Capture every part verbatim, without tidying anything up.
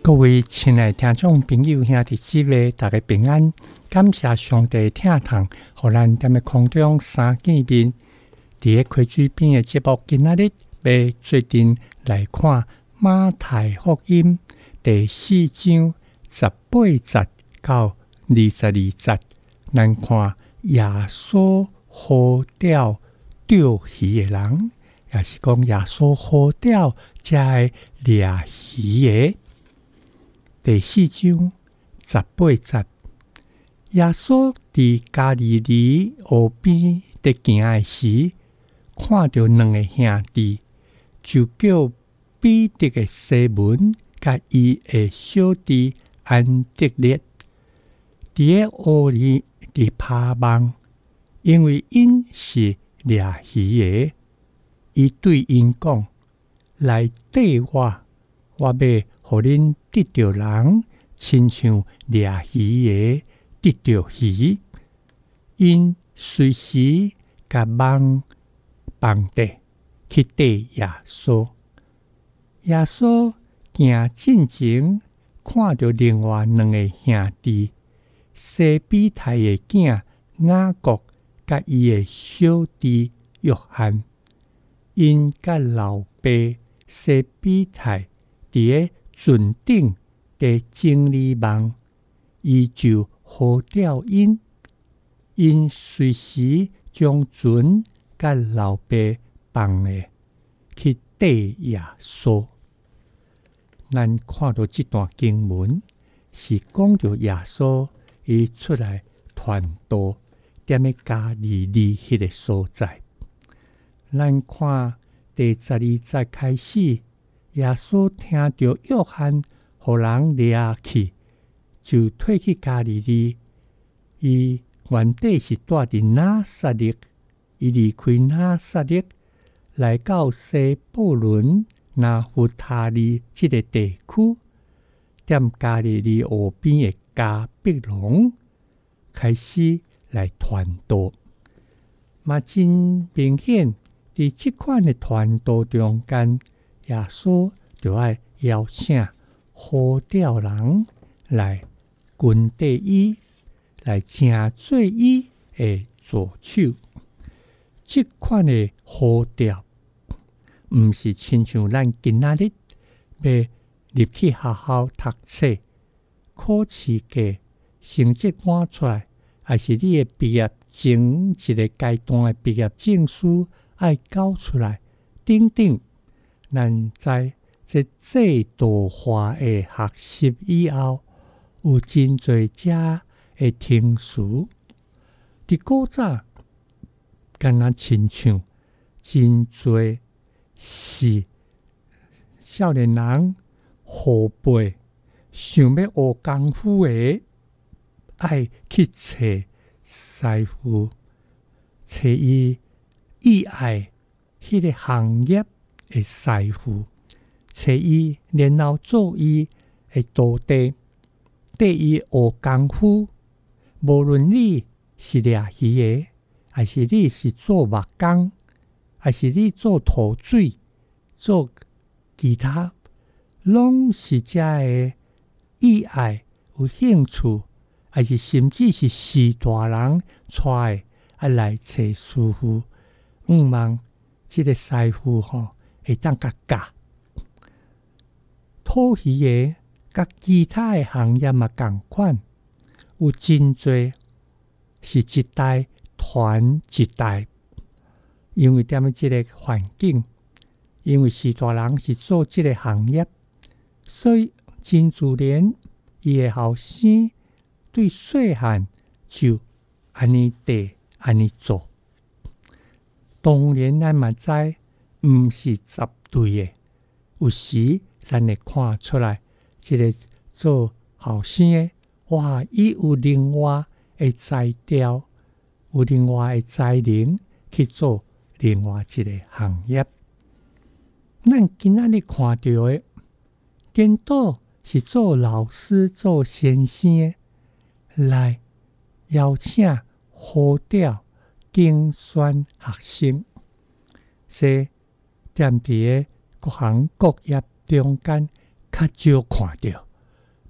各位亲爱的听众朋友、兄弟姊妹，大家平安！感谢上帝疼痛，互咱踮咧空中相见面。伫咧开水边的节目，今仔日要做阵来看马太福音第四章十八节到二十二节。咱看耶稣呼召钓鱼的人，也是讲耶稣呼召遮个掠鱼的。第四章十八节，耶稣伫加利利河边伫行的时，看到两个兄弟，就叫彼得的西门甲伊的小弟安德烈，伫咧河里伫拍网，因为因是掠鱼的。伊对因讲：来缀我，我要互恁得着人，亲像掠鱼的得着鱼。因随时甲网放低，去缀耶稣。耶稣行进前，看到另外两个兄弟，西比太的囝雅各甲伊的小弟约翰。因甲老爸西比太伫咧船顶伫整理网，伊就呼召因，因随时将船甲老爸放咧去缀耶稣。咱看到这段经文，是讲到耶稣伊出来传道，踮咧加利利迄个所在。咱看第十二节开始，耶稣听到约翰互人掠去，就退去加利利。伊原底是住伫拿撒勒，伊离开拿撒勒，来到西布伦、拿弗他利这个地区，踮加利利河边的加百农，开始来传道。嘛真明显。伫即款的传道中间，耶稣就爱邀请呼召人来跟缀伊，来成做伊的助手。即款的呼召，毋是亲像咱今仔日要入去学校读册，考试过成绩单出来，还是你的毕业前一个阶段的毕业证书。爱交出来，等等，咱在这制度化的学习以后，有真侪遮的听书。伫古早，敢若亲像真侪是少年人后辈想要学功夫的，爱去找师傅，找伊。伊爱迄个行业的师傅，找伊，然后做伊的徒弟，缀伊学功夫。无论你是掠鱼的，还是你是做木工，还是你做涂水、做其他，拢是遮个意爱有兴趣，还是甚至是士大人带的啊来找师傅。毋望即个师傅吼会当甲教，土鱼的甲其他的行业嘛共款，有真侪是一代传一代，因为踮咧即个环境，因为士大人是做即个行业，所以真自然，伊的后生对细汉就安尼地安尼做。当然，咱嘛知，毋是绝对的。有时，咱会看出来，即个做后生的，哇，伊有另外的才调，有另外的才能去做另外一个行业。咱今仔日看到的，颠倒是做老师、做先生的，来邀请、呼召。竞选学生，说踮伫个各行各业中间较少看到，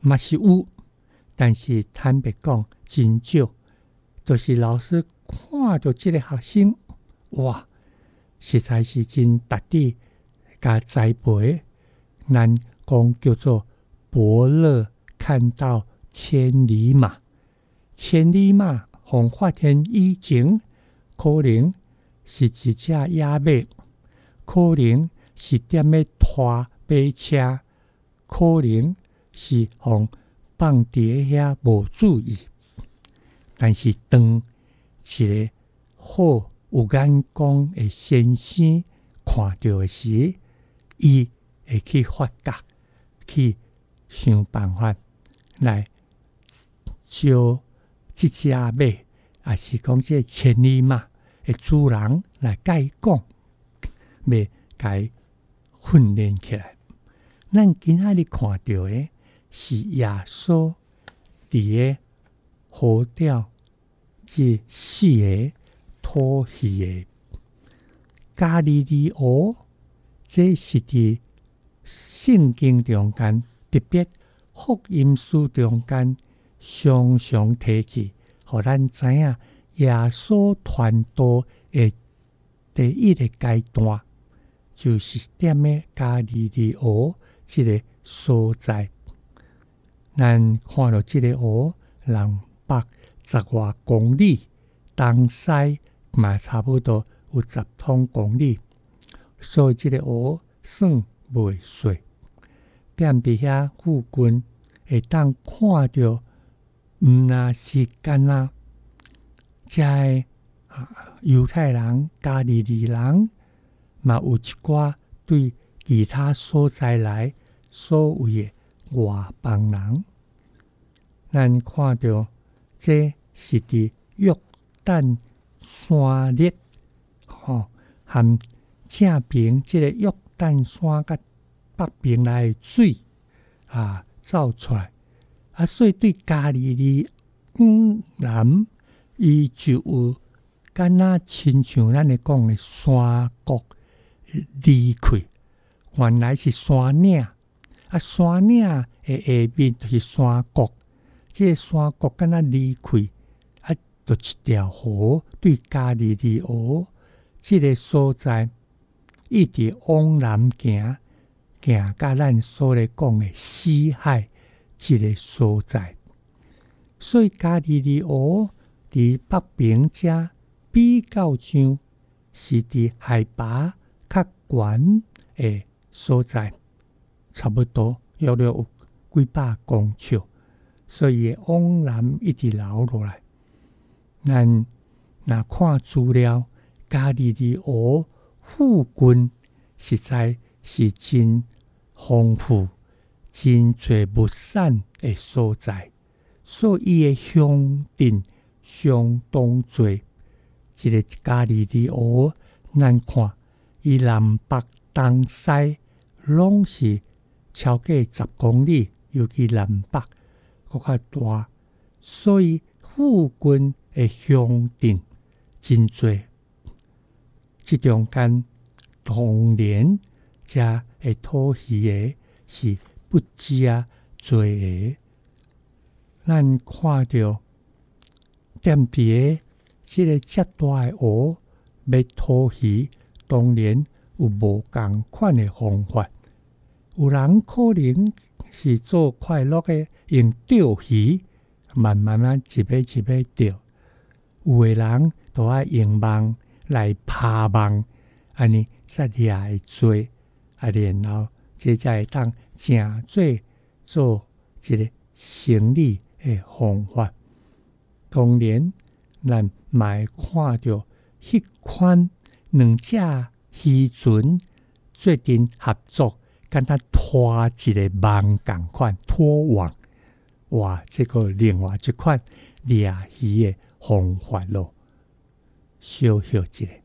嘛是有，但是坦白讲真少。就是老师看到这个学生，哇，实在是真值得加栽培。咱讲叫做伯乐看到千里马，千里马从发现以前，可能是一只野马，可能是踮咧拖马车，可能是互放伫遐无注意。但是当一个好有眼光的先生看到的时，伊会去发觉，去想办法来招这只马，也是讲这千里马的主人来甲伊讲，要甲伊训练起来。咱今仔日看到的是耶稣伫个河钓这四个讨鱼的加利利河，这是伫圣经中间，特别福音书中间常常提起，互咱知影耶稣传道的第一个阶段，就是踮咧加利利河这个所在。咱看到这个河，南北十外公里，东西嘛差不多有十通公里，所以这个河算袂小。踮伫遐附近，会当看到，毋那是干那，遮个犹太人、加利利人，嘛有一寡对其他所在来所谓的外邦人。咱看到这是伫约旦山脉，吼，含正边即个约旦山甲北边来的水啊走出来，啊，所以对加利利嗯南，伊就有敢若亲像咱咧讲的山谷离开，原来是山岭，啊，山岭的下面就是山谷。这个山谷敢若离开，啊，就一条河对加利利河这个所在，一直往南行，行到咱所咧讲的死海这个所在。所以加利利河伫北边遮比较上是伫海拔较悬的所在，差不多约略有几百公尺。所以往南一直流落来，咱若看资料，加利利河附近实在是真丰富、真侪物产的所在，所以伊的乡镇相当侪。一个加利利河，咱看伊南北东西拢是超过十公里，尤其南北搁较大，所以附近的乡镇真多。即中间当然遮会讨鱼的是不止啊多个。咱看到踮伫个即个遮大的河要讨鱼，当然有无共款的方法。有人可能是做快乐的，用钓鱼，慢慢啊一尾一尾钓；有的人就爱用网来拍网，安尼才掠会做，啊，然后这才会当正做做一个生理的方法。当然，咱嘛会看到迄款两只渔船最近合作。敢若拖一个网共款拖网，哇！这个另外一款掠鱼的方法咯，小小一个。